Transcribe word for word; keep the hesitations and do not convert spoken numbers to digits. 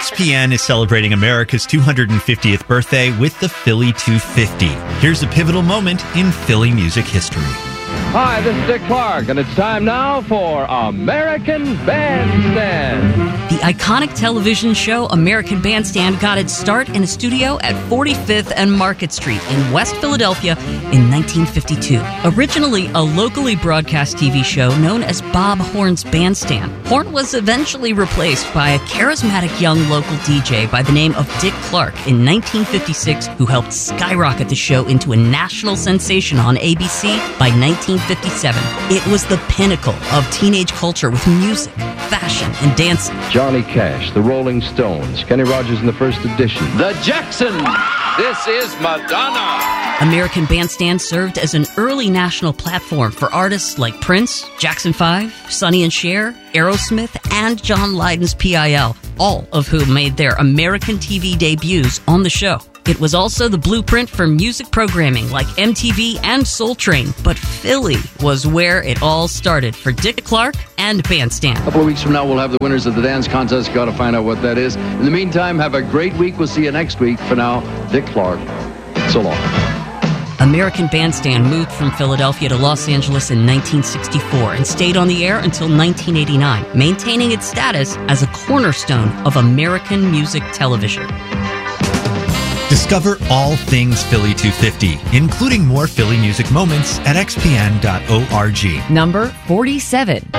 X P N is celebrating America's two hundred fiftieth birthday with the Philly two fifty. Here's a pivotal moment in Philly music history. Hi, this is Dick Clark, and it's time now for American Bandstand. The iconic television show American Bandstand got its start in a studio at forty-fifth and Market Street in West Philadelphia in nineteen fifty-two. Originally a locally broadcast T V show known as Bob Horn's Bandstand, Horn was eventually replaced by a charismatic young local D J by the name of Dick Clark in nineteen fifty-six, who helped skyrocket the show into a national sensation on A B C by nineteen fifty-seven. It was the pinnacle of teenage culture with music, fashion, and dancing. Johnny Cash, the Rolling Stones, Kenny Rogers in the first edition. The Jacksons. This is Madonna. American Bandstand served as an early national platform for artists like Prince, Jackson five, Sonny and Cher, Aerosmith, and John Lydon's P I L, all of whom made their American T V debuts on the show. It was also the blueprint for music programming like M T V and Soul Train, but Philly was where it all started for Dick Clark and Bandstand. A couple of weeks from now, we'll have the winners of the dance contest. Got to find out what that is. In the meantime, have a great week. We'll see you next week. For now, Dick Clark. So long. American Bandstand moved from Philadelphia to Los Angeles in nineteen sixty-four and stayed on the air until nineteen eighty-nine, maintaining its status as a cornerstone of American music television. Discover all things Philly two fifty, including more Philly music moments at x p n dot org. Number forty-seven.